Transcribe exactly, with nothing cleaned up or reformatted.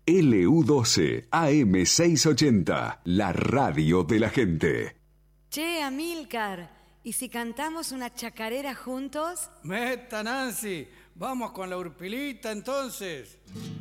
L U doce A M seiscientos ochenta, la radio de la gente. Che, Amílcar, ¿y si cantamos una chacarera juntos? Meta, Nancy, vamos con la Urpilita entonces.